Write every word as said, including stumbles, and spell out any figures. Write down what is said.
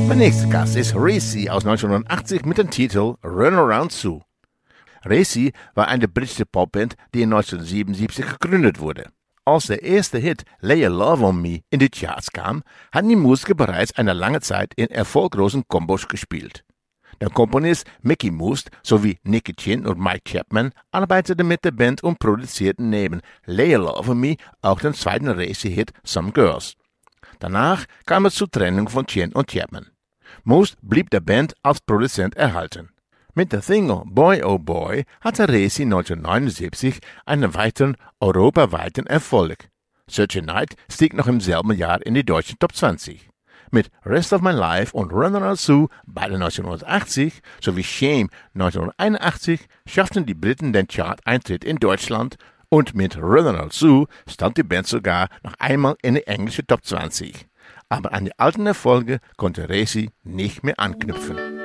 Mein nächster Gast ist Racey aus neunzehnhundertachtzig mit dem Titel Run Around Sue. Racey war eine britische Popband, die in neunzehnhundertsiebenundsiebzig gegründet wurde. Als der erste Hit Lay Your Love on Me in die Charts kam, hatten die Musiker bereits eine lange Zeit in erfolglosen Kombos gespielt. Der Komponist Mickey Moose sowie Nicky Chinn und Mike Chapman arbeiteten mit der Band und produzierten neben Lay Your Love on Me auch den zweiten Racey-Hit Some Girls. Danach kam es zur Trennung von Chinn und Chapman. Moose blieb der Band als Produzent erhalten. Mit der Single Boy Oh Boy hatte Racey neunzehnhundertneunundsiebzig einen weiteren europaweiten Erfolg. Such a Night stieg noch im selben Jahr in die deutschen Top zwanzig. Mit Rest of My Life und Run Around Sue, beide neunzehnhundertachtzig, sowie Shame neunzehnhunderteinundachtzig schafften die Briten den Chart-Eintritt in Deutschland und mit Run Around Sue stand die Band sogar noch einmal in die englische Top zwanzig. Aber an die alten Erfolge konnte Racey nicht mehr anknüpfen.